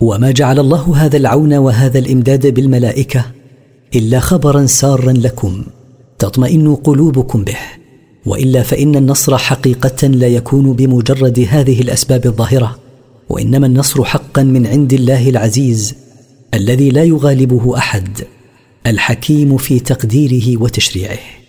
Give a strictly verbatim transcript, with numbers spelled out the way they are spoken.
وما جعل الله هذا العون وهذا الإمداد بالملائكة إلا خبرا سارا لكم تطمئن قلوبكم به، وإلا فإن النصر حقيقة لا يكون بمجرد هذه الأسباب الظاهرة، وإنما النصر حقا من عند الله العزيز الذي لا يغالبه أحد، الحكيم في تقديره وتشريعه.